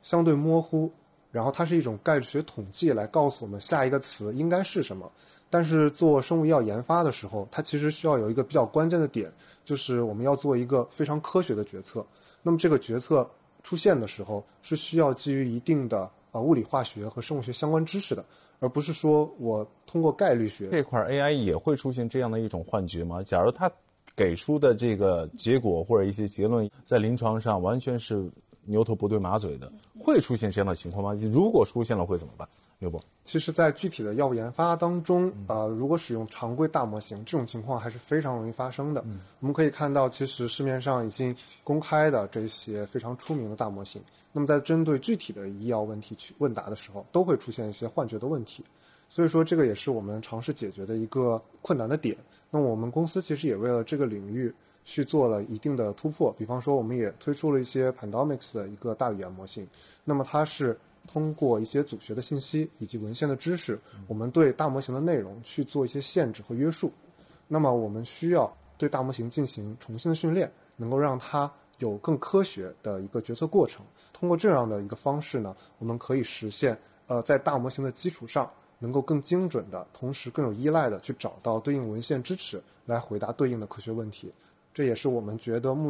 相对模糊，然后它是一种概率学统计来告诉我们下一个词应该是什么。但是做生物医药研发的时候，它其实需要有一个比较关键的点，就是我们要做一个非常科学的决策。那么这个决策出现的时候，是需要基于一定的物理化学和生物学相关知识的，而不是说我通过概率学。 这块 AI 也会出现这样的一种幻觉吗？假如它给出的这个结果或者一些结论在临床上完全是牛头不对马嘴的，会出现这样的情况吗？如果出现了会怎么办？刘博， 其实在具体的药物研发当中，如果使用常规大模型，这种情况还是非常容易发生的。我们可以看到，其实市面上已经公开的这些非常出名的大模型，那么在针对具体的医药问题去问答的时候，都会出现一些幻觉的问题。所以说，这个也是我们尝试解决的一个困难的点。那我们公司其实也为了这个领域去做了一定的突破，比方说，我们也推出了一些 Pandomics 的一个大语言模型。那么它是通过一些组学的信息以及文献的知识，我们对大模型的内容去做一些限制和约束。那么我们需要对大模型进行重新的训练，能够让它有更科学的一个决策过程。通过这样的一个方式呢，我们可以实现在大模型的基础上，能够更精准的，同时更有依赖的去找到对应文献支持，来回答对应的科学问题。这也是我们觉得目